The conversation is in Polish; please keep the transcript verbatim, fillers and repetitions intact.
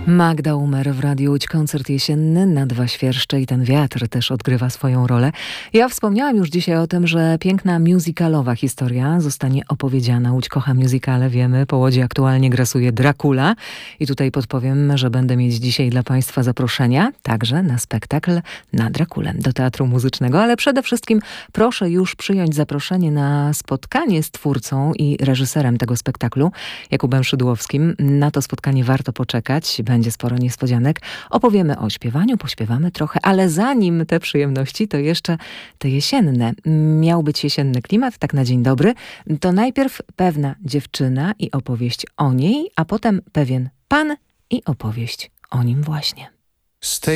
Magda Umer w Radiu Łódź, koncert jesienny na dwa świerszcze i ten wiatr też odgrywa swoją rolę. Ja wspomniałam już dzisiaj o tym, że piękna musicalowa historia zostanie opowiedziana. Łódź kocha musicale, wiemy. Po Łodzi aktualnie grasuje Dracula i tutaj podpowiem, że będę mieć dzisiaj dla Państwa zaproszenia także na spektakl na Draculę do Teatru Muzycznego, ale przede wszystkim proszę już przyjąć zaproszenie na spotkanie z twórcą i reżyserem tego spektaklu, Jakubem Szydłowskim. Na to spotkanie warto poczekać. Będzie sporo niespodzianek. Opowiemy o śpiewaniu, pośpiewamy trochę, ale zanim te przyjemności, to jeszcze te jesienne. Miał być jesienny klimat, tak na dzień dobry. To najpierw pewna dziewczyna i opowieść o niej, a potem pewien pan i opowieść o nim właśnie. Stay